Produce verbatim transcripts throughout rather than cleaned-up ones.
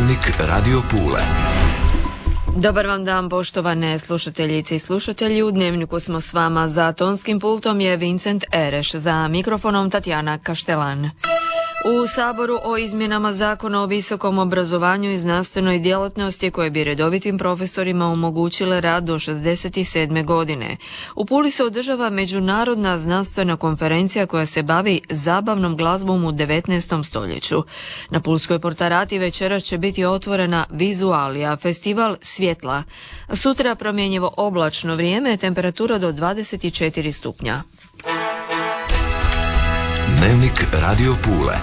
Dnevnik Radio Pule. Dobar vam dan, poštovane slušateljice i slušatelji. U Dnevniku smo s vama. Za tonskim pultom je Vincent Ereš, za mikrofonom Tatjana Kaštelan. U Saboru o izmjenama Zakona o visokom obrazovanju i znanstvenoj djelatnosti koje bi redovitim profesorima omogućile rad do šezdeset sedme godine. U Puli se održava međunarodna znanstvena konferencija koja se bavi zabavnom glazbom u devetnaestom stoljeću. Na Pulskoj Portarati večeras će biti otvorena Vizualija, festival svjetla. Sutra promjenjivo oblačno vrijeme, temperatura do dvadeset četiri stupnja. Dnevnik Radio Pule.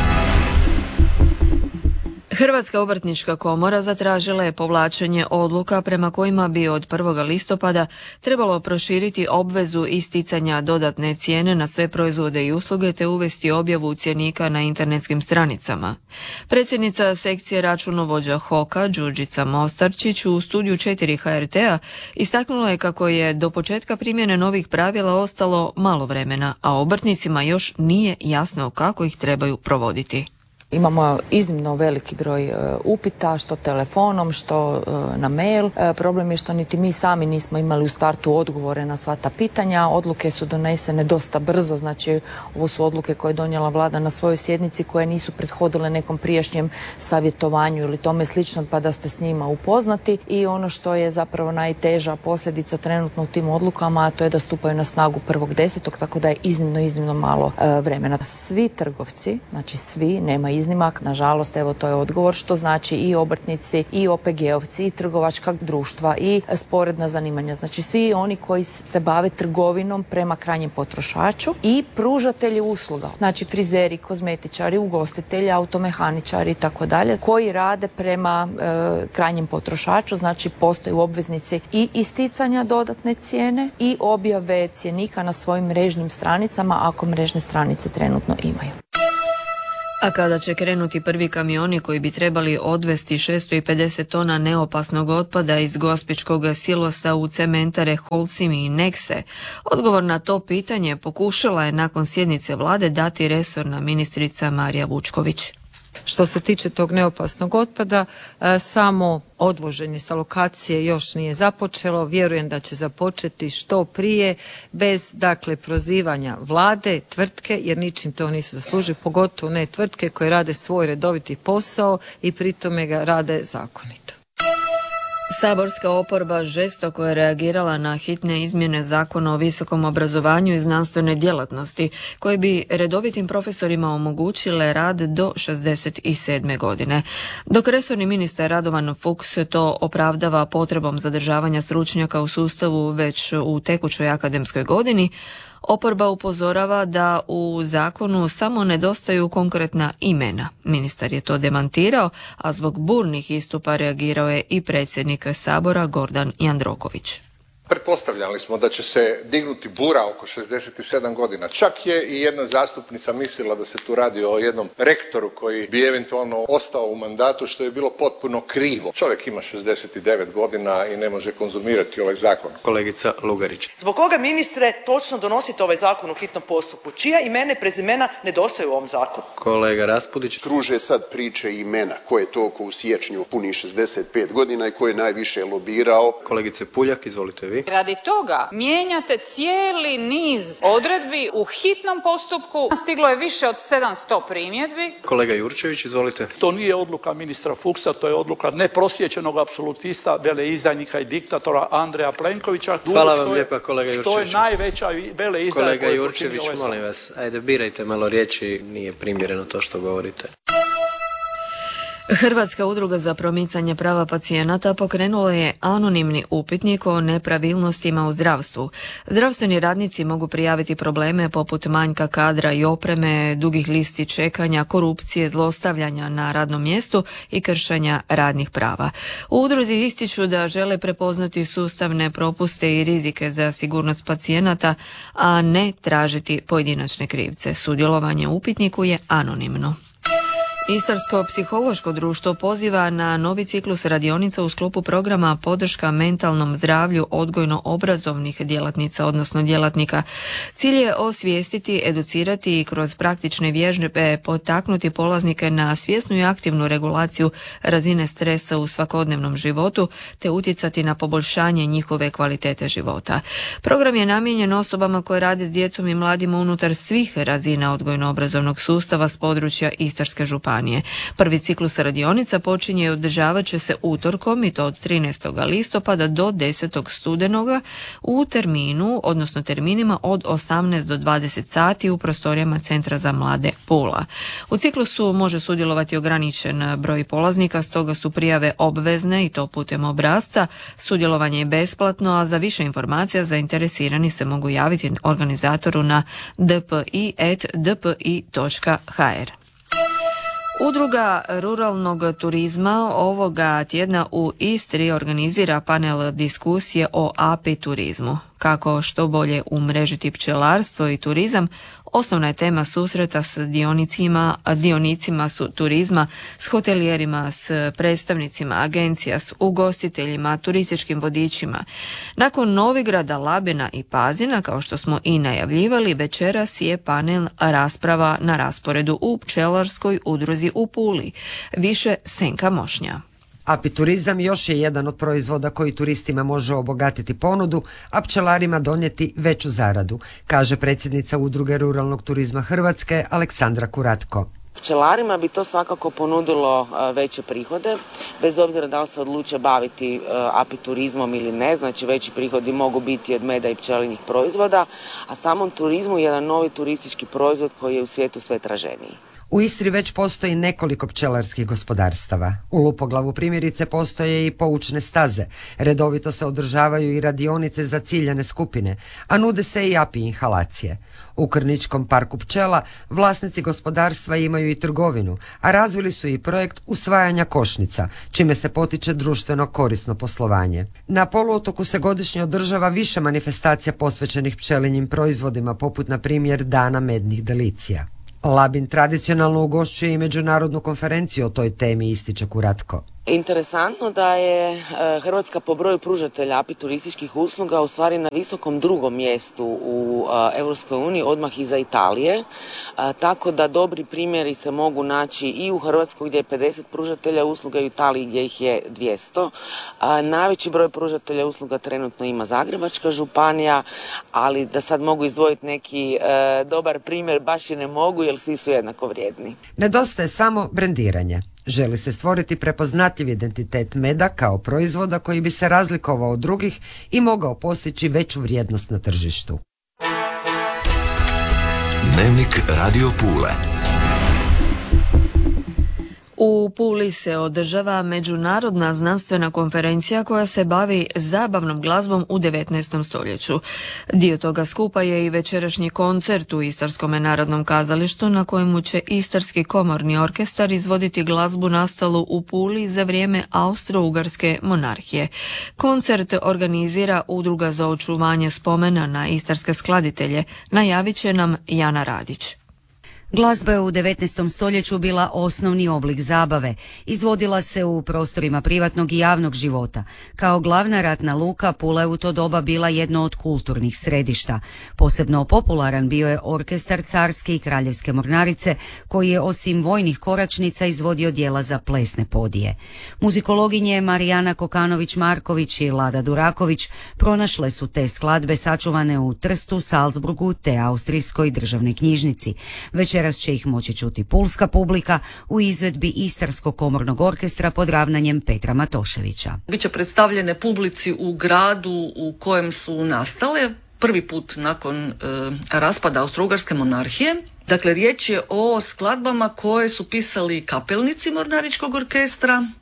Hrvatska obrtnička komora zatražila je povlačenje odluka prema kojima bi od prvog listopada trebalo proširiti obvezu isticanja dodatne cijene na sve proizvode i usluge te uvesti objavu cjenika na internetskim stranicama. Predsjednica sekcije računovođa Hoka, Đurđica Mostarčić, u studiju četiri H R T-a istaknula je kako je do početka primjene novih pravila ostalo malo vremena, a obrtnicima još nije jasno kako ih trebaju provoditi. Imamo iznimno veliki broj e, upita, što telefonom, što e, na mail. E, problem je što niti mi sami nismo imali u startu odgovore na sva ta pitanja. Odluke su donesene dosta brzo, znači ovo su odluke koje je donijela vlada na svojoj sjednici koje nisu prethodile nekom prijašnjem savjetovanju ili tome slično, pa da ste s njima upoznati. I ono što je zapravo najteža posljedica trenutno u tim odlukama, a to je da stupaju na snagu prvog desetog, tako da je iznimno, iznimno malo e, vremena. Svi trgovci, znači svi, nema iznimak, nažalost, evo to je odgovor, što znači i obrtnici, i O P G-ovci, i trgovačka društva, i sporedna zanimanja. Znači svi oni koji se bave trgovinom prema krajnjem potrošaču i pružatelji usluga. Znači frizeri, kozmetičari, ugostitelji, automehaničari i tako dalje, koji rade prema e, krajnjem potrošaču, znači postaju obveznici i isticanja dodatne cijene i objave cjenika na svojim mrežnim stranicama, ako mrežne stranice trenutno imaju. A kada će krenuti prvi kamioni koji bi trebali odvesti šesto pedeset tona neopasnog otpada iz gospićkog silosa u cementare Holcimi i Nekse, odgovor na to pitanje pokušala je nakon sjednice vlade dati resorna ministrica Marija Vučković. Što se tiče tog neopasnog otpada, samo odvoženje sa lokacije još nije započelo. Vjerujem da će započeti što prije, bez dakle prozivanja vlade, tvrtke, jer ničim to nisu zaslužili, pogotovo ne tvrtke koje rade svoj redoviti posao i pri tome ga rade zakonito. Saborska oporba žestoko je reagirala na hitne izmjene Zakona o visokom obrazovanju i znanstvenoj djelatnosti, koje bi redovitim profesorima omogućile rad do šezdeset sedme godine. Dok resorni ministar Radovan Fuchs to opravdava potrebom zadržavanja stručnjaka u sustavu već u tekućoj akademskoj godini, oporba upozorava da u zakonu samo nedostaju konkretna imena. Ministar je to demantirao, a zbog burnih istupa reagirao je i predsjednik Sabora Gordan Jandroković. Pretpostavljali smo da će se dignuti bura oko šezdeset sedam godina. Čak je i jedna zastupnica mislila da se tu radi o jednom rektoru koji bi eventualno ostao u mandatu, što je bilo potpuno krivo. Čovjek ima šezdeset devet godina i ne može konzumirati ovaj zakon. Kolegica Lugarić. Zbog koga, ministre, točno donosite ovaj zakon u hitnom postupku? Čija imena i prezimena nedostaju u ovom zakonu? Kolega Raspudić. Kruže sad priče i imena. Ko je to ko u siječnju puni šezdeset pet godina i ko je najviše lobirao. Kolegice Puljak, izvolite vi. Radi toga mijenjate cijeli niz odredbi u hitnom postupku. Stiglo je više od sedamsto primjedbi. Kolega Jurčević, izvolite. To nije odluka ministra Fuchsa, to je odluka neprosvijećenog apsolutista, veleizdajnika i diktatora Andreja Plenkovića. Hvala vam lijepa, kolega Jurčević. Što je najveća veleizdaja. Kolega Jurčević, molim vas, ajde birajte malo riječi, nije primjereno to što govorite. Hrvatska udruga za promicanje prava pacijenata pokrenula je anonimni upitnik o nepravilnostima u zdravstvu. Zdravstveni radnici mogu prijaviti probleme poput manjka kadra i opreme, dugih listi čekanja, korupcije, zlostavljanja na radnom mjestu i kršenja radnih prava. U udruzi ističu da žele prepoznati sustavne propuste i rizike za sigurnost pacijenata, a ne tražiti pojedinačne krivce. Sudjelovanje u upitniku je anonimno. Istarsko psihološko društvo poziva na novi ciklus radionica u sklopu programa podrška mentalnom zdravlju odgojno-obrazovnih djelatnica, odnosno djelatnika. Cilj je osvijestiti, educirati i kroz praktične vježbe potaknuti polaznike na svjesnu i aktivnu regulaciju razine stresa u svakodnevnom životu te utjecati na poboljšanje njihove kvalitete života. Program je namijenjen osobama koje rade s djecom i mladima unutar svih razina odgojno-obrazovnog sustava s područja Istarske županije. Prvi ciklus radionica počinje i održavat će se utorkom i to od trinaestog listopada do desetog studenoga u terminu, odnosno terminima od osamnaest do dvadeset sati u prostorijama Centra za mlade Pula. U ciklusu može sudjelovati ograničen broj polaznika, stoga su prijave obvezne i to putem obrasca. Sudjelovanje je besplatno, a za više informacija zainteresirani se mogu javiti organizatoru na d p i at d p i točka h r. Udruga ruralnog turizma ovoga tjedna u Istri organizira panel diskusije o apiturizmu. Kako što bolje umrežiti pčelarstvo i turizam, osnovna je tema susreta s dionicima, dionicima su turizma, s hotelijerima, s predstavnicima agencija, s ugostiteljima, turističkim vodičima. Nakon Novigrada, Labina i Pazina, kao što smo i najavljivali, večeras je panel rasprava na rasporedu u pčelarskoj udruzi u Puli. Više Senka Mošnja. Apiturizam još je jedan od proizvoda koji turistima može obogatiti ponudu, a pčelarima donijeti veću zaradu, kaže predsjednica Udruge ruralnog turizma Hrvatske Aleksandra Kuratko. Pčelarima bi to svakako ponudilo veće prihode, bez obzira da li se odluče baviti apiturizmom ili ne, znači veći prihodi mogu biti od meda i pčelinjih proizvoda, a samom turizmu je jedan novi turistički proizvod koji je u svijetu sve traženiji. U Istri već postoji nekoliko pčelarskih gospodarstava. U Lupoglavu primjerice postoje i poučne staze. Redovito se održavaju i radionice za ciljane skupine, a nude se i api inhalacije. U Krničkom parku pčela vlasnici gospodarstva imaju i trgovinu, a razvili su i projekt usvajanja košnica, čime se potiče društveno korisno poslovanje. Na poluotoku se godišnje održava više manifestacija posvećenih pčelinjim proizvodima, poput na primjer Dana mednih delicija. Labin tradicionalno ugošćuje i međunarodnu konferenciju o toj temi, ističe Kuratko. Interesantno da je Hrvatska po broju pružatelja apiturističkih usluga u stvari na visokom drugom mjestu u Europskoj uniji, odmah iza Italije, tako da dobri primjeri se mogu naći i u Hrvatskoj gdje je pedeset pružatelja usluga i u Italiji gdje ih je dvjesto. Najveći broj pružatelja usluga trenutno ima Zagrebačka županija, ali da sad mogu izdvojiti neki dobar primjer baš i ne mogu jer svi su jednako vrijedni. Nedostaje samo brendiranje. Želi se stvoriti prepoznatljiv identitet meda kao proizvoda koji bi se razlikovao od drugih i mogao postići veću vrijednost na tržištu. Dnevnik Radio Pule. U Puli se održava međunarodna znanstvena konferencija koja se bavi zabavnom glazbom u devetnaestom stoljeću. Dio toga skupa je i večerašnji koncert u Istarskom narodnom kazalištu na kojemu će Istarski komorni orkestar izvoditi glazbu nastalu u Puli za vrijeme Austro-Ugarske monarhije. Koncert organizira Udruga za očuvanje spomena na istarske skladitelje, najavit će nam Jana Radić. Glazba je u devetnaestom stoljeću bila osnovni oblik zabave. Izvodila se u prostorima privatnog i javnog života. Kao glavna ratna luka, Pula je u to doba bila jedno od kulturnih središta. Posebno popularan bio je orkestar Carske i Kraljevske mornarice, koji je osim vojnih koračnica izvodio djela za plesne podije. Muzikologinje Marijana Kokanović-Marković i Lada Duraković pronašle su te skladbe sačuvane u Trstu, Salzburgu te Austrijskoj državnoj knjižnici. Večeras će ih moći čuti pulska publika u izvedbi Istarskog komornog orkestra pod ravnanjem Petra Matoševića. Biće predstavljene publici u gradu u kojem su nastale prvi put nakon e, raspada Austro-Ugarske monarhije. Dakle, riječ je o skladbama koje su pisali kapelnici mornaričkog orkestra,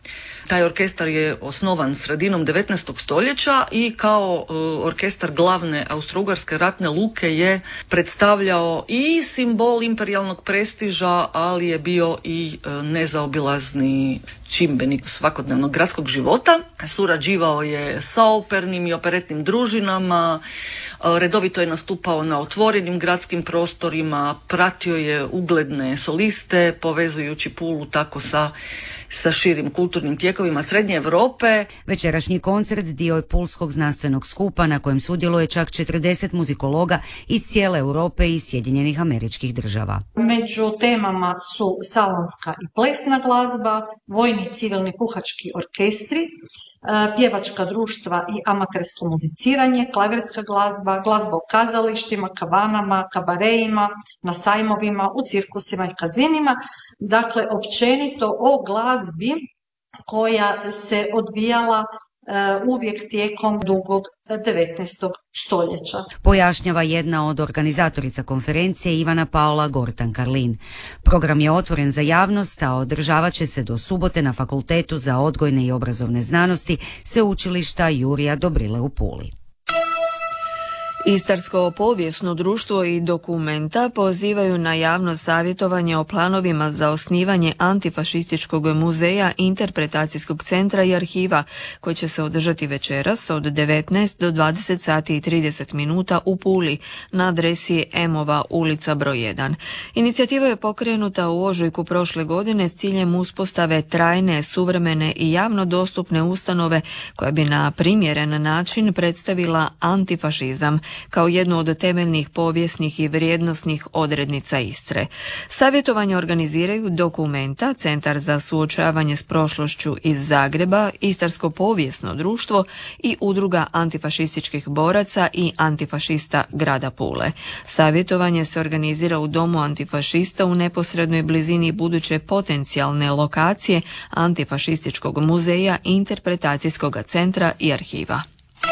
Taj orkestar je osnovan sredinom devetnaestog stoljeća i kao e, orkestar glavne austrougarske ratne luke je predstavljao i simbol imperijalnog prestiža, ali je bio i e, nezaobilazni čimbenik svakodnevnog gradskog života. Surađivao je sa opernim i operetnim družinama, redovito je nastupao na otvorenim gradskim prostorima, pratio je ugledne soliste, povezujući Pulu tako sa sa širim kulturnim tijekovima Srednje Europe. Večerašnji koncert dio je pulskog znanstvenog skupa na kojem sudjeluje čak četrdeset muzikologa iz cijele Europe i Sjedinjenih Američkih Država. Među temama su salonska i plesna glazba, vojni i civilni puhački orkestri, pjevačka društva i amatersko muziciranje, klavirska glazba, glazba u kazalištima, kabanama, kabareima, na sajmovima, u cirkusima i kazinima. Dakle, općenito o glazbi koja se odvijala uvijek tijekom dugog devetnaestog stoljeća. Pojašnjava jedna od organizatorica konferencije Ivana Paola Gortan-Karlin. Program je otvoren za javnost, a održavat će se do subote na Fakultetu za odgojne i obrazovne znanosti Sveučilišta Jurija Dobrile u Puli. Istarsko povijesno društvo i Dokumenta pozivaju na javno savjetovanje o planovima za osnivanje antifašističkog muzeja, interpretacijskog centra i arhiva, koji će se održati večeras od devetnaest do dvadeset sati i trideset minuta u Puli na adresi Emova ulica broj jedan. Inicijativa je pokrenuta u ožujku prošle godine s ciljem uspostave trajne, suvremene i javno dostupne ustanove koja bi na primjeren način predstavila antifašizam kao jednu od temeljnih povijesnih i vrijednosnih odrednica Istre. Savjetovanje organiziraju Dokumenta, Centar za suočavanje s prošlošću iz Zagreba, Istarsko povijesno društvo i Udruga antifašističkih boraca i antifašista grada Pule. Savjetovanje se organizira u Domu antifašista u neposrednoj blizini buduće potencijalne lokacije antifašističkog muzeja, interpretacijskog centra i arhiva.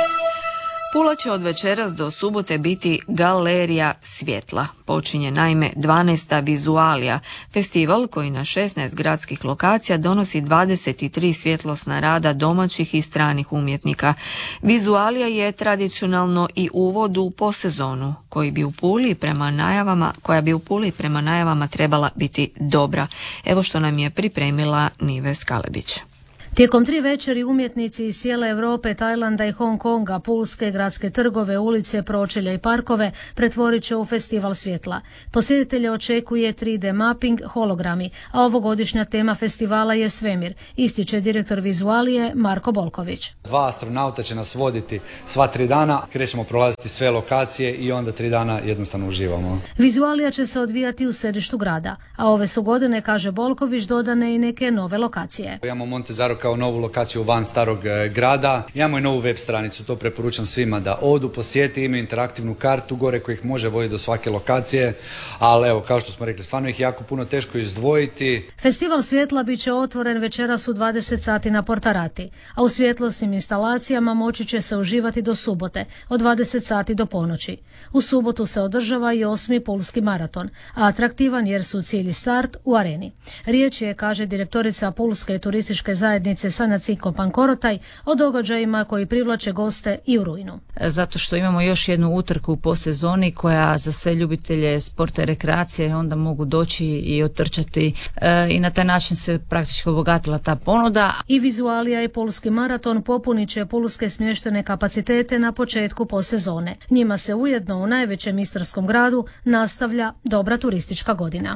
Pula će od večeras do subote biti Galerija svjetla. Počinje naime dvanaesta Vizualija, festival koji na šesnaest gradskih lokacija donosi dvadeset tri svjetlosna rada domaćih i stranih umjetnika. Vizualija je tradicionalno i uvod u posezonu, koji bi u Puli prema najavama, koja bi u Puli prema najavama trebala biti dobra. Evo što nam je pripremila Nive Skalebić. Tijekom tri večeri umjetnici iz cijele Europe, Tajlanda i Hong Konga, pulske gradske trgove, ulice, pročelja i parkove pretvorit će u festival svjetla. Posjetitelje očekuje tri D mapping, hologrami, a ovogodišnja tema festivala je svemir, ističe direktor Vizualije Marko Bolković. Dva astronauta će nas voditi sva tri dana, krećemo prolaziti sve lokacije i onda tri dana jednostavno uživamo. Vizualija će se odvijati u središtu grada, a ove su godine, kaže Bolković, dodane i neke nove lokacije. Imamo Montezaro kao novu lokaciju van starog grada. Imamo i novu web stranicu, to preporučam svima da odu, posjeti, imaju interaktivnu kartu gore koja ih može voditi do svake lokacije, ali evo, kao što smo rekli, stvarno ih jako puno teško izdvojiti. Festival svjetla bit će otvoren večeras u dvadeset sati na Portarati, a u svjetlosnim instalacijama moći će se uživati do subote, od dvadeset sati do ponoći. U subotu se održava i osmi pulski maraton, a atraktivan jer su cilj start u areni. Riječ je, kaže direktorica Pulske turističke zajednice Sanja Cinko Pankorotaj, o događajima koji privlače goste i u rujnu. Zato što imamo još jednu utrku po sezoni koja za sve ljubitelje sporta i rekreacije onda mogu doći i otrčati e, i na taj način se praktički obogatila ta ponuda. I Vizualija i pulski maraton popunit će pulske smještene kapacitete na početku posezone. Njima se ujedno u najvećem istarskom gradu nastavlja dobra turistička godina.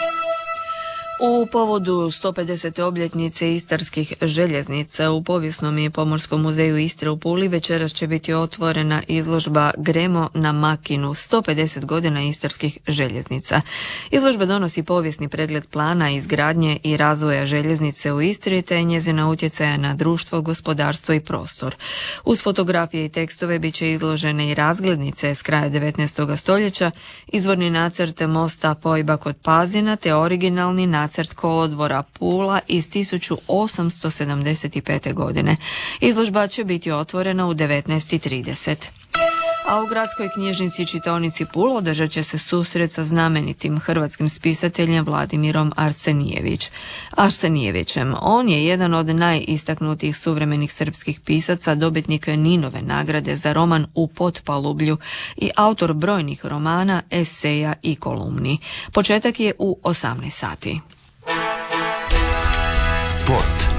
U povodu sto pedesete obljetnice istarskih željeznica u Povijesnom i Pomorskom muzeju Istre u Puli večeras će biti otvorena izložba Gremo na Makinu, sto pedeset godina istarskih željeznica. Izložba donosi povijesni pregled plana izgradnje i razvoja željeznice u Istri te njezina utjecaja na društvo, gospodarstvo i prostor. Uz fotografije i tekstove bit će izložene i razglednice s kraja devetnaestog stoljeća, izvorni nacrt mosta Pojba kod Pazina te originalni nacrt Nacrt kolodvora Pula iz tisuću osamsto sedamdeset pete. godine. Izložba će biti otvorena u devetnaest i trideset. A u gradskoj knjižnici i čitaonici Pula održat će se susret sa znamenitim hrvatskim spisateljem Vladimirom Arsenijević. Arsenijevićem. On je jedan od najistaknutijih suvremenih srpskih pisaca, dobitnik Ninove nagrade za roman U potpalublju i autor brojnih romana, eseja i kolumni. Početak je u osamnaest sati. Sport.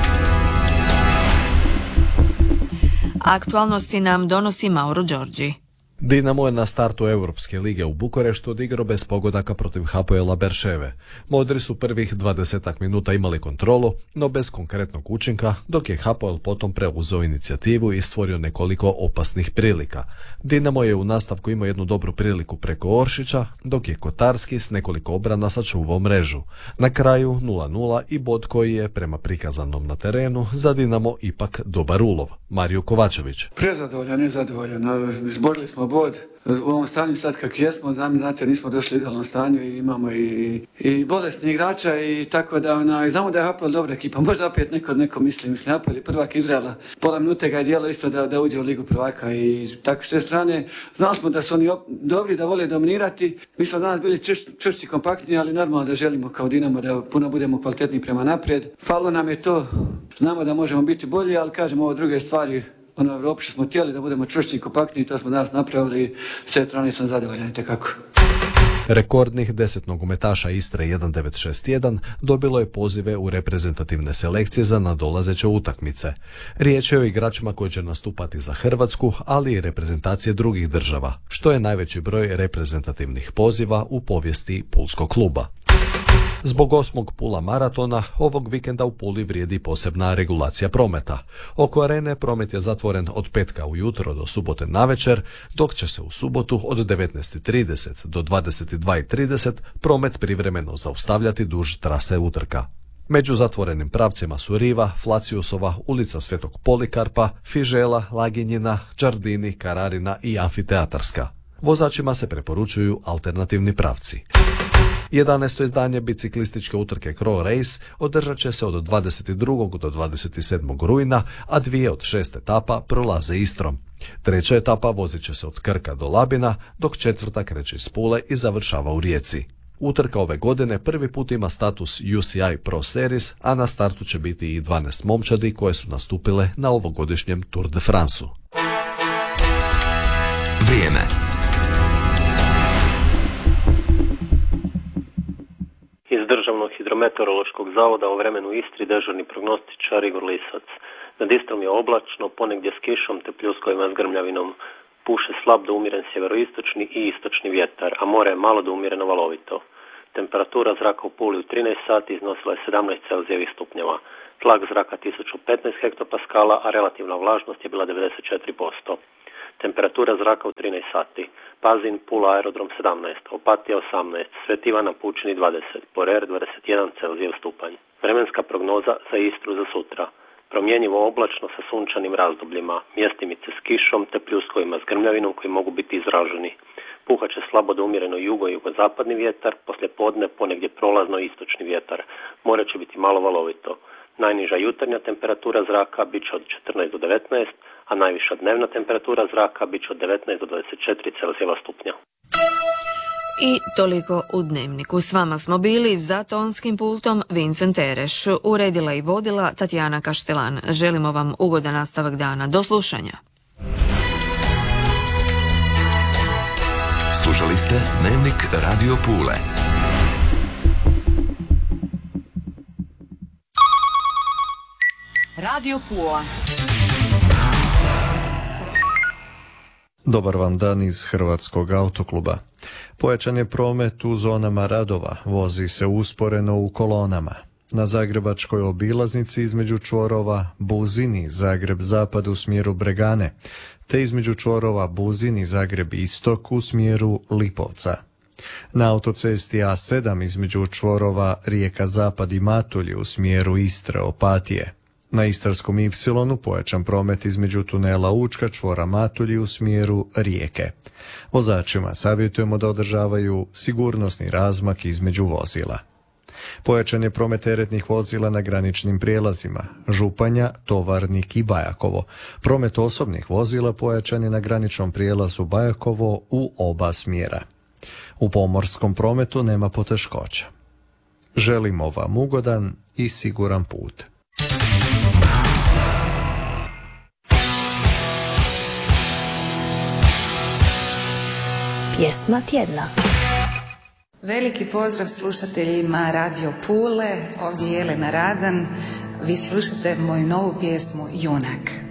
Aktualnosti nam donosi Mauro Đorđi. Dinamo je na startu Europske lige u Bukureštu odigrao bez pogodaka protiv Hapoela Berševe. Modri su prvih dvadesetak minuta imali kontrolu, no bez konkretnog učinka, dok je Hapoel potom preuzeo inicijativu i stvorio nekoliko opasnih prilika. Dinamo je u nastavku imao jednu dobru priliku preko Oršića, dok je Kotarski s nekoliko obrana sačuvao mrežu. Na kraju nula nula i bod koji je, prema prikazanom na terenu, za Dinamo ipak dobar ulov. Mario Kovačević. Prezadovoljan, nezadovoljan. Izborili smo bod. U ovom stanju sad kak jesmo, znate, nismo došli u idealnom stanju i imamo i, i bolesni igrača i tako da ona, znamo da je Hapoel dobra ekipa, možda opet neko od neko misli, mislim, Hapoel je prvak Izraela, pola minute ga je dijelo isto da, da uđe u ligu prvaka i tako s te strane, znali smo da su oni op- dobri, da vole dominirati, mi smo danas bili čvrš, čvršći, kompaktni, ali normalno da želimo kao Dinamo da puno budemo kvalitetni prema naprijed. Falo nam je to, znamo da možemo biti bolji, ali kažemo ovo druge stvari. Ono, u Evropi smo htjeli da budemo čvršći i kompaktni i to smo danas napravili i s te strane sam zadovoljan tekako. Rekordnih deset nogometaša Istre jedan devet šest jedan dobilo je pozive u reprezentativne selekcije za nadolazeće utakmice. Riječ je o igračima koji će nastupati za Hrvatsku, ali i reprezentacije drugih država, što je najveći broj reprezentativnih poziva u povijesti pulskog kluba. Zbog osmog Pula maratona, ovog vikenda u Puli vrijedi posebna regulacija prometa. Oko arene promet je zatvoren od petka ujutro do subote navečer, dok će se u subotu od devetnaest trideset do dvadeset dva trideset promet privremeno zaustavljati duž trase utrka. Među zatvorenim pravcima su Riva, Flaciusova, ulica Svetog Polikarpa, Fižela, Laginjina, Đardini, Kararina i Amfiteatarska. Vozačima se preporučuju alternativni pravci. jedanaesto izdanje biciklističke utrke Cro Race održat će se od dvadeset drugog do dvadeset sedmog rujna, a dvije od šest etapa prolaze Istrom. Treća etapa vozit će se od Krka do Labina, dok četvrta kreće iz Pule i završava u Rijeci. Utrka ove godine prvi put ima status U C I Pro Series, a na startu će biti i dvanaest momčadi koje su nastupile na ovogodišnjem Tour de France-u. Vrijeme. Iz Državnog hidrometeorološkog zavoda o vremenu u Istri dežurni prognostičar Igor Lisac. Nad Istrom je oblačno, ponegdje s kišom te pljuskovima s grmljavinom. Puše slab do umjeren sjeveroistočni i istočni vjetar, a more je malo do umjereno valovito. Temperatura zraka u Puli u trinaest sati iznosila je sedamnaest Celzijevih stupnjeva. Tlak zraka tisuću petnaest hektopaskala, a relativna vlažnost je bila devedeset četiri posto. Temperatura zraka u trinaest sati. Pazin, Pula, aerodrom sedamnaest, Opatija osamnaest, Svet Ivan na Pučini dvadeset, Porer dvadeset jedan Celzijev stupanj. Vremenska prognoza za Istru za sutra. Promjenjivo oblačno sa sunčanim razdobljima, mjestimice s kišom te pljuskovima s grmljavinom koji mogu biti izraženi. Puhat će slabo do umjereno jugo i jugozapadni vjetar, poslije podne ponegdje prolazno istočni vjetar. More će biti malo valovito. Najniža jutarnja temperatura zraka bit će od četrnaest do devetnaest, a najviša dnevna temperatura zraka bit će od devetnaest do dvadeset četiri Celzijeva stupnja. I toliko u Dnevniku. S vama smo bili za tonskim pultom Vincent Ereš. Uredila i vodila Tatjana Kaštelan. Želimo vam ugodan nastavak dana. Do slušanja. Slušali ste Dnevnik Radio Pule. Radio Pula. Dobar vam dan iz Hrvatskog autokluba. Pojačan je promet u zonama radova, vozi se usporeno u kolonama. Na zagrebačkoj obilaznici između čvorova Buzini, Zagreb zapad u smjeru Bregane, te između čvorova Buzini, Zagreb istok u smjeru Lipovca. Na autocesti A sedam između čvorova Rijeka zapad i Matulji u smjeru Istre, Opatije. Na Istarskom Ipsilonu pojačan promet između tunela Učka, čvora Matulji u smjeru Rijeke. Vozačima savjetujemo da održavaju sigurnosni razmak između vozila. Pojačan je promet teretnih vozila na graničnim prijelazima Županja, Tovarnik i Bajakovo. Promet osobnih vozila pojačan je na graničnom prijelazu Bajakovo u oba smjera. U pomorskom prometu nema poteškoća. Želimo vam ugodan i siguran put. Pjesma tjedna. Veliki pozdrav slušateljima Radio Pule, ovdje je Jelena Radan, vi slušate moju novu pjesmu Junak.